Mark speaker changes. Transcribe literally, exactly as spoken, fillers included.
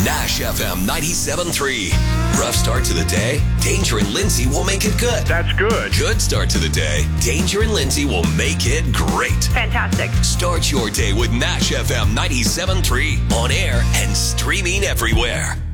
Speaker 1: Nash F M ninety-seven point three. Rough start to the day? Danger and Lindsay will make it good.
Speaker 2: That's good.
Speaker 1: Good start to the day? Danger and Lindsay will make it great.
Speaker 3: Fantastic.
Speaker 1: Start your day with Nash F M ninety-seven point three. On air and streaming everywhere.